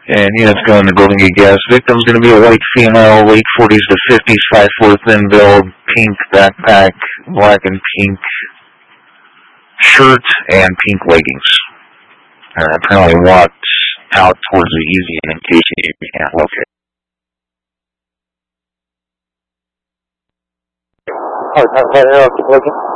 And units going to Golden Gate Gas. Victim's going to be a white female, late 40s to 50s, 5'4", thin build, pink backpack, black and pink shirt, and pink leggings. Apparently walked out towards the easy in case you can't locate. Oh,